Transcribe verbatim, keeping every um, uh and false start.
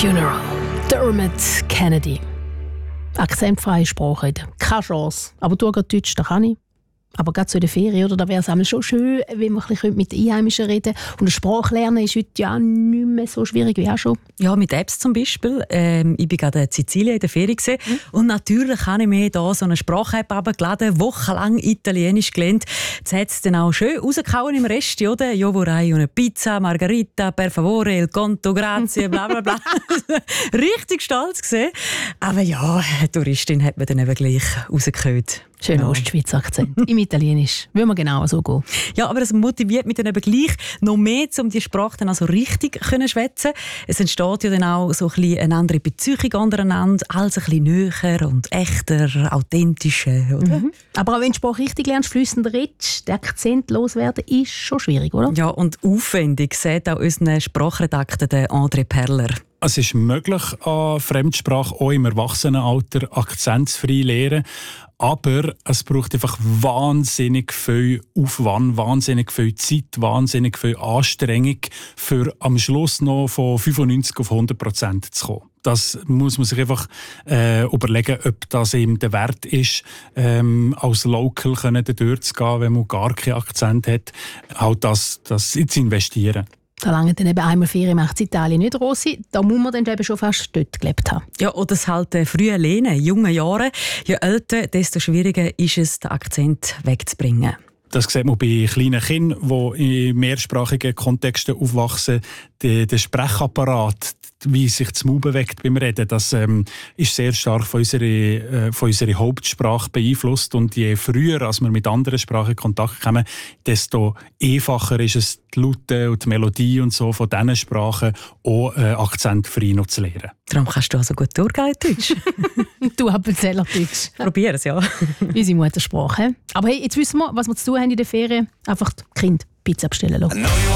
Funeral. Dermot Kennedy. Akzentfreie Sprache, keine Chance. Aber du gehst Deutsch, das kann ich. Aber gerade so in der Ferien, oder, da wäre es schon schön, wenn wir ein bisschen mit Einheimischen reden können. Und eine Sprache lernen ist heute ja nicht mehr so schwierig wie auch schon. Ja, mit Apps zum Beispiel. Ähm, ich war gerade in Sizilien in der Ferien. Mhm. Und natürlich habe ich mir da so eine Sprach-App heruntergeladen, wochenlang Italienisch gelernt. Jetzt hat es dann auch schön rausgehauen im Rest, oder? «Io vorrei una pizza, margarita, per favore, il conto, grazie», bla bla bla. Richtig stolz gesehen. Aber ja, eine Touristin hat mir dann eben gleich rausgehört. Schöner ja. Ostschweizer Akzent. Im Italienisch. Will man genau so gehen. Ja, aber das motiviert mich dann eben gleich noch mehr, um die Sprache dann also richtig zu schwätzen. Es entsteht ja dann auch so ein bisschen eine andere Beziehung untereinander, alles ein bisschen näher und echter, authentischer, oder? Mhm. Aber auch wenn du die Sprache richtig lernst, fließend redest, der Akzent loswerden, ist schon schwierig, oder? Ja, und aufwendig, sagt auch unser Sprachredakteur André Perler. Es ist möglich, an Fremdsprache auch im Erwachsenenalter akzentfrei lernen. Aber es braucht einfach wahnsinnig viel Aufwand, wahnsinnig viel Zeit, wahnsinnig viel Anstrengung, für am Schluss noch von fünfundneunzig auf hundert Prozent zu kommen. Das muss man sich einfach äh, überlegen, ob das eben der Wert ist, ähm, als Local durchzugehen, wenn man gar keinen Akzent hat, halt das, das zu investieren. Da lange dann eben einmal Ferien macht in Italien nicht, Rosi. Da muss man dann eben schon fast dort gelebt haben. Ja, oder das halt äh, frühe Lernen, junge Jahre. Je älter, desto schwieriger ist es, den Akzent wegzubringen. Das sieht man bei kleinen Kindern, die in mehrsprachigen Kontexten aufwachsen. Der, der Sprechapparat, wie sich das Maul bewegt beim Reden, das ähm, ist sehr stark von unserer, äh, von unserer Hauptsprache beeinflusst. Und je früher als wir mit anderen Sprachen in Kontakt kommen, desto einfacher ist es, die Laute und die Melodie und so von diesen Sprachen auch äh, akzentfrei noch zu lernen. Darum kannst du also gut durchgehen in Deutsch. Du Appenzeller Deutsch. Probier es, ja. Unsere Muttersprache. Aber hey, jetzt wissen wir, was wir zu tun haben in der Ferien. Einfach die Kinder Pizza bestellen lassen.